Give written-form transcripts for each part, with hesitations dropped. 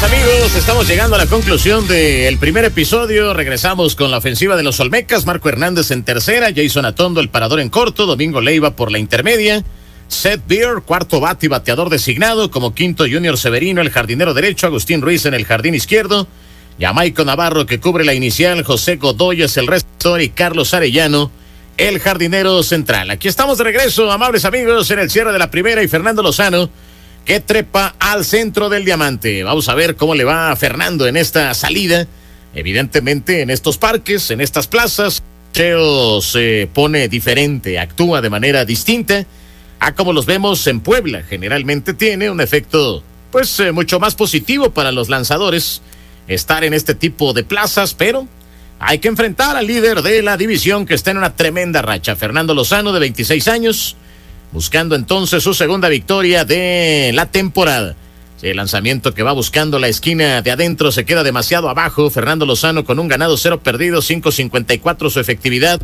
amigos, estamos llegando a la conclusión del primer episodio. Regresamos con la ofensiva de los Olmecas. Marco Hernández en tercera, Jason Atondo el parador en corto, Domingo Leiva por la intermedia, Seth Beer, cuarto bate y bateador designado, como quinto Junior Severino, el jardinero derecho, Agustín Ruiz en el jardín izquierdo, Jamaico Navarro que cubre la inicial, José Godoy es el receptor y Carlos Arellano el jardinero central. Aquí estamos de regreso, amables amigos, en el cierre de la primera y Fernando Lozano que trepa al centro del diamante. Vamos a ver cómo le va a Fernando en esta salida. Evidentemente en estos parques, en estas plazas, Cheo se pone diferente, actúa de manera distinta a como los vemos en Puebla. Generalmente tiene un efecto pues mucho más positivo para los lanzadores estar en este tipo de plazas, pero hay que enfrentar al líder de la división que está en una tremenda racha, Fernando Lozano, de 26 años, buscando entonces su segunda victoria de la temporada. El lanzamiento que va buscando la esquina de adentro se queda demasiado abajo. Fernando Lozano con un ganado, 0 perdidos, 5.54 su efectividad,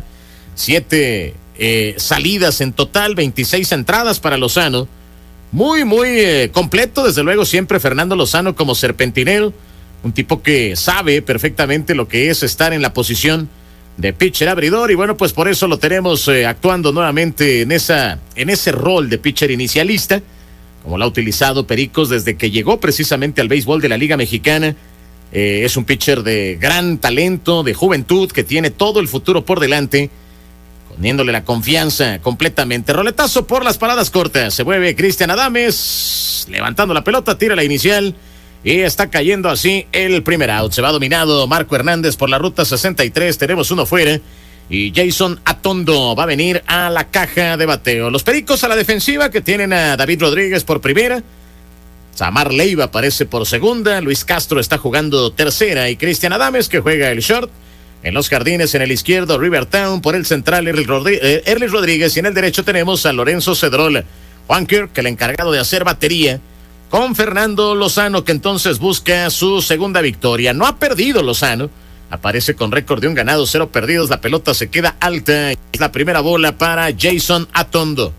7 salidas en total, 26 entradas para Lozano. Muy completo, desde luego, siempre Fernando Lozano como serpentinero, un tipo que sabe perfectamente lo que es estar en la posición de pitcher abridor, y bueno, pues por eso lo tenemos actuando nuevamente en ese rol de pitcher inicialista, como lo ha utilizado Pericos desde que llegó precisamente al béisbol de la Liga Mexicana. Es un pitcher de gran talento, de juventud, que tiene todo el futuro por delante, poniéndole la confianza completamente. Roletazo por las paradas cortas, se mueve Cristian Adames, levantando la pelota, tira la inicial, y está cayendo así el primer out. Se va dominado Marco Hernández por la ruta 63. Tenemos uno fuera. Y Jason Atondo va a venir a la caja de bateo. Los Pericos a la defensiva, que tienen a David Rodríguez por primera. Samar Leiva aparece por segunda. Luis Castro está jugando tercera. Y Cristian Adames, que juega el short. En los jardines, en el izquierdo, Rivertown. Por el central, Erlis Rodríguez. Y en el derecho tenemos a Lorenzo Cedrol. Juan Kirk, el encargado de hacer batería con Fernando Lozano, que entonces busca su segunda victoria. No ha perdido Lozano, aparece con récord de un ganado, 0 perdidos, la pelota se queda alta, es la primera bola para Jason Atondo.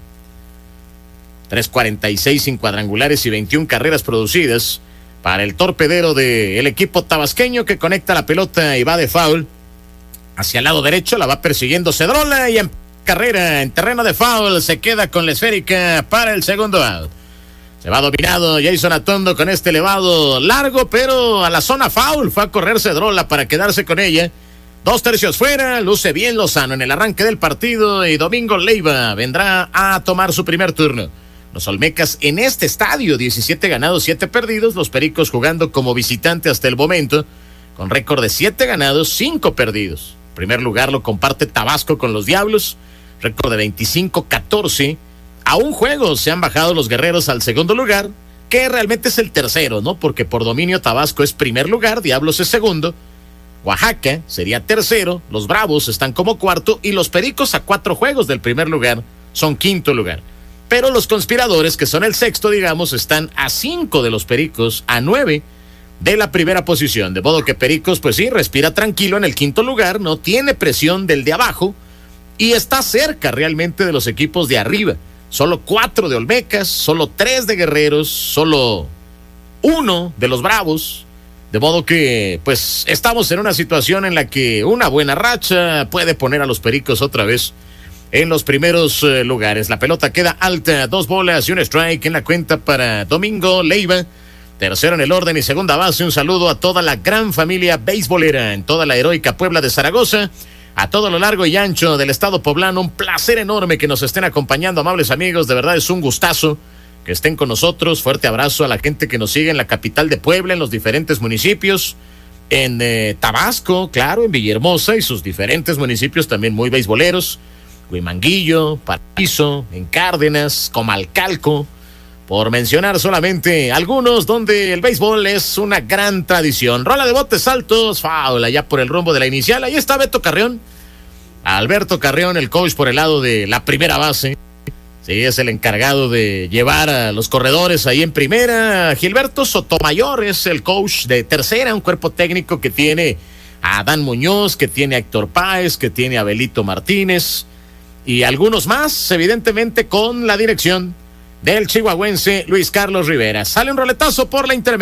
3.46 sin cuadrangulares y 21 carreras producidas para el torpedero del equipo tabasqueño, que conecta la pelota y va de foul hacia el lado derecho, la va persiguiendo Cedrola, y en carrera, en terreno de foul, se queda con la esférica para el segundo out. Se va dominado Jason Atondo con este elevado largo, pero a la zona foul fue a correr Cedrola para quedarse con ella. 2 tercios fuera, luce bien Lozano en el arranque del partido, y Domingo Leiva vendrá a tomar su primer turno. Los Olmecas en este estadio, 17 ganados, 7 perdidos. Los Pericos jugando como visitante hasta el momento, con récord de 7 ganados, 5 perdidos. En primer lugar lo comparte Tabasco con los Diablos, récord de 25-14. A un juego se han bajado los Guerreros al segundo lugar, que realmente es el tercero, ¿no? Porque por dominio Tabasco es primer lugar, Diablos es segundo, Oaxaca sería tercero, los Bravos están como cuarto, y los Pericos a 4 juegos del primer lugar son quinto lugar. Pero los Conspiradores, que son el sexto, digamos, están a 5 de los Pericos, a 9 de la primera posición. De modo que Pericos, pues sí, respira tranquilo en el quinto lugar, no tiene presión del de abajo, y está cerca realmente de los equipos de arriba. Solo 4 de Olmecas, solo 3 de Guerreros, solo 1 de los Bravos. De modo que, pues, estamos en una situación en la que una buena racha puede poner a los Pericos otra vez en los primeros lugares. La pelota queda alta, 2 bolas y un strike en la cuenta para Domingo Leiva. Tercero en el orden y segunda base. Un saludo a toda la gran familia beisbolera en toda la heroica Puebla de Zaragoza. A todo lo largo y ancho del estado poblano, un placer enorme que nos estén acompañando, amables amigos. De verdad es un gustazo que estén con nosotros. Fuerte abrazo a la gente que nos sigue en la capital de Puebla, en los diferentes municipios, en Tabasco, claro, en Villahermosa y sus diferentes municipios también muy beisboleros, Huimanguillo, Paraíso, en Cárdenas, Comalcalco, por mencionar solamente algunos, donde el béisbol es una gran tradición. Rola de botes altos, foul allá por el rumbo de la inicial. Ahí está Beto Carrión, Alberto Carrión, el coach por el lado de la primera base. Sí, es el encargado de llevar a los corredores ahí en primera. Gilberto Sotomayor es el coach de tercera, un cuerpo técnico que tiene a Adán Muñoz, que tiene a Héctor Páez, que tiene a Belito Martínez y algunos más, evidentemente con la dirección del chihuahuense Luis Carlos Rivera. Sale un roletazo por la intermedia.